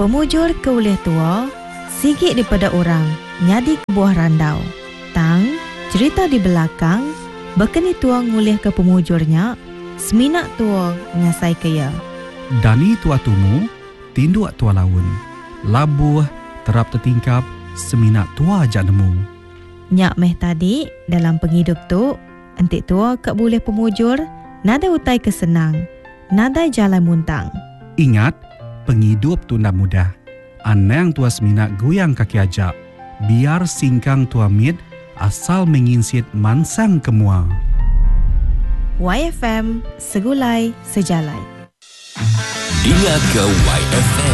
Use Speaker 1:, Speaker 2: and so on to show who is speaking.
Speaker 1: Pemujur ke ulih tua, sikit daripada orang, nyadi ke buah randau. Tang, cerita di belakang, bekeni tua ngulih ke pemujurnya, seminak tua ngasai kaya.
Speaker 2: Dani tua tumu, tinduak tua laun. Labuh, terap tertingkap, seminak tua ajak nemu.
Speaker 1: Nyak meh tadi, dalam penghidup tu, entik tua kat boleh pemujur, nada utai kesenang, nada jalan muntang.
Speaker 2: Ingat, penghidup tu ndak mudah. Anang tua seminak goyang kaki ajak. Biar singkang tua mit, asal menginsit mansang kemua.
Speaker 1: YFM, segulai sejalai.
Speaker 3: Dengar ke YFM.